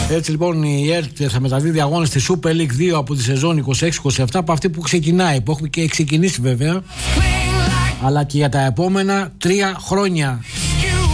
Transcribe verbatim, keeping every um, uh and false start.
Έτσι λοιπόν η ΕΡΤ θα μεταδίδει αγώνες στη Super League δύο από τη σεζόν είκοσι έξι είκοσι επτά, από αυτή που ξεκινάει, που έχουμε και ξεκινήσει βέβαια, αλλά και για τα επόμενα τρία χρόνια.